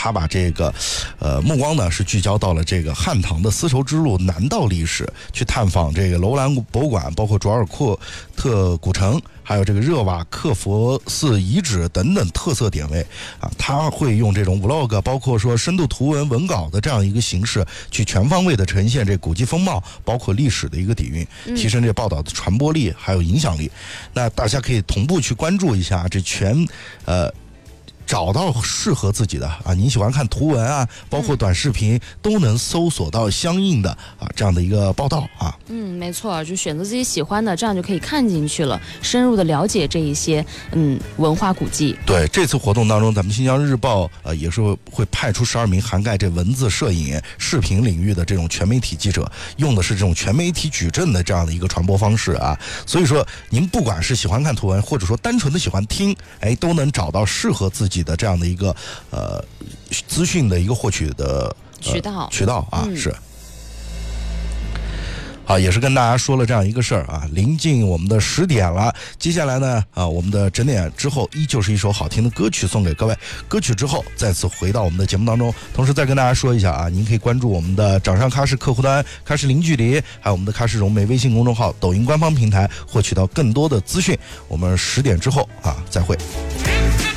他把这个目光呢是聚焦到了这个汉唐的丝绸之路南道历史，去探访这个楼兰博物馆，包括卓尔库特古城，还有这个热瓦克佛寺遗址等等特色点位啊。他会用这种 vlog， 包括说深度图文文稿的这样一个形式，去全方位的呈现这古迹风貌，包括历史的一个底蕴，提升这报道的传播力还有影响力。那大家可以同步去关注一下这找到适合自己的啊，你喜欢看图文啊，包括短视频，都能搜索到相应的啊这样的一个报道啊。 没错，就选择自己喜欢的，这样就可以看进去了，深入的了解这一些文化古迹。 对，这次活动当中，咱们新疆日报也是会派出12名涵盖这文字、摄影、视频领域的这种全媒体记者，用的是这种全媒体矩阵的这样的一个传播方式啊。所以说，您不管是喜欢看图文，或者说单纯的喜欢听，都能找到适合自己的这样的一个资讯的一个获取的渠道啊，是。好，也是跟大家说了这样一个事儿啊，临近我们的10点了，接下来呢我们的整点之后依旧是一首好听的歌曲送给各位，歌曲之后再次回到我们的节目当中，同时再跟大家说一下啊，您可以关注我们的掌上喀什客户端、喀什零距离，还有我们的喀什融媒微信公众号、抖音官方平台，获取到更多的资讯。我们10点之后再会。